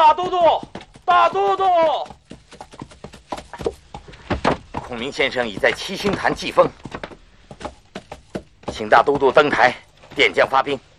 大都督，大都督！ 孔明先生已在七星坛祭封，请大都督登台，点将发兵。